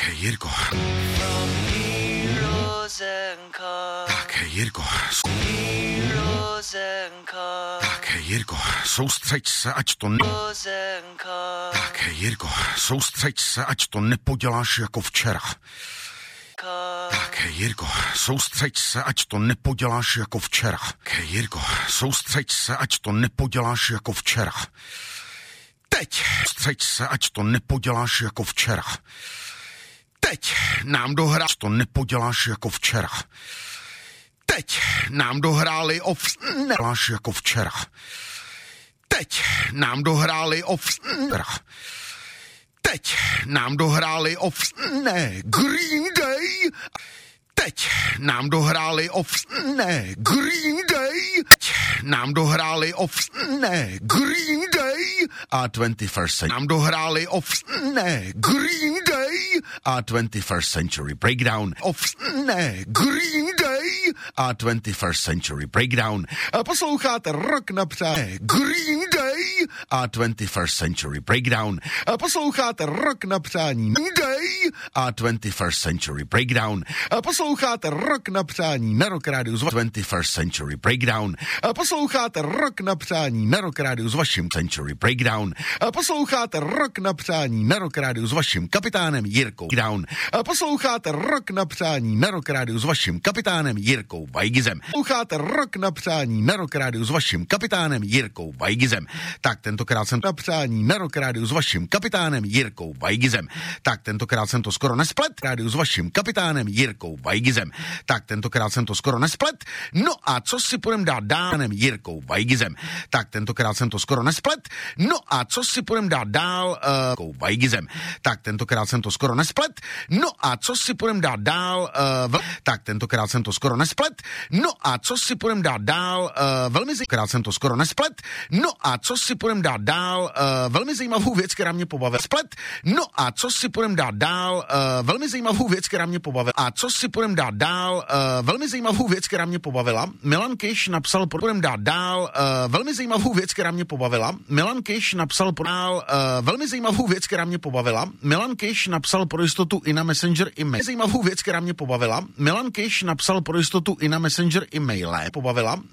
Tak, Jirko. Tak, Jirko. Tak, Jirko, soustřeď se, ať to Tak, Jirko, soustřeď se, ať to nepoděláš jako včera. Tak, Jirko, soustřeď se, ať to nepoděláš jako včera. Tak, Jirko, soustřeď se, ať to nepoděláš jako včera. Teď, soustřeď se, ať to nepoděláš jako včera. Teď nám dohrá, to nepoděláš jako včera. Teď nám dohráli neděláš jako včera. Teď nám dohráli Teď nám dohráli Green Day. Teď nám dohráli Green Day. Teď nám dohráli Green Day a 21st century. Nám dohráli Green Day a 21st century breakdown. Green Day a 21st century breakdown. Posloucháte Rock na přání Green Day a 21st century breakdown. Posloucháte Rock na přání Green Day a 21st century breakdown. Posloucháte Rock na přání na Rock Radio z 21st century breakdown. Posloucháte Rock na přání na Rock Radio s vaším century breakdown. Posloucháte Rock na přání na Rock Radio s vaším kapitánem Jirkou Down. Posloucháte Rock na přání na Rock Radio s vaším kapitánem Jirkou Vajgizem. Posloucháte Rock na přání na Rock Radio s vaším kapitánem Jirkou Vajgizem. Tak tentokrát jsem na přání na Rock Radio s vaším kapitánem Jirkou Vajgizem. Tak tentokrát jsem to skoro nesplet. Radio s vaším kapitánem Jirkou Vajgizem. Tak tentokrát jsem to skoro nesplet. No a co si půjdem dát dál Jirkou Vajgizem. Tak tentokrát jsem to skoro nesplet. No a co si půjdem dát dál Vajgizem. Tak tentokrát jsem to skoro nesplet. No a co si půjdem dát dál Tak tentokrát jsem to skoro nesplet. No a co si půjdem dát dál velmi zajímavou jsem to skoro nesplet. No a co si půjdem dát dál velmi zajímavou věc, která mě pobavila. Splet. No a co si půjdem dát dál velmi zajímavou věc, která mě pobavila. A co si půjdem dát dál velmi zajímavou věc, která mě pobavila. Milan Kiš napsal půjdem dát dál velmi zajímavou věc, která mě pobavila. Milan Kiš napsal dál velmi zajímavou věc, která mě pobavila. Milan Kiš napsal pro jistotu i na Messenger e-mail. Zajímavou věc, která mě pobavila. Milan Kiš napsal pro jistotu i na Messenger e-maile. Pobavila.